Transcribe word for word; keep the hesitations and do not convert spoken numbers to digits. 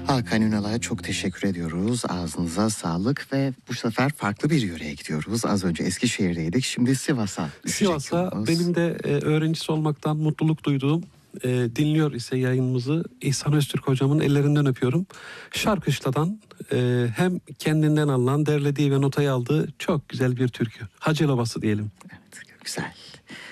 Hakan Ünal'a çok teşekkür ediyoruz. Ağzınıza sağlık ve bu sefer farklı bir yöreye gidiyoruz. Az önce Eskişehir'deydik, şimdi Sivas'a düşecek Sivas'a yolumuz. benim de e, öğrencisi olmaktan mutluluk duyduğum, e, dinliyor ise yayınımızı İhsan Öztürk hocamın ellerinden öpüyorum. Şarkışla'dan e, hem kendinden alınan, derlediği ve notayı aldığı çok güzel bir türkü. Hacı Lovası diyelim. Evet, güzel.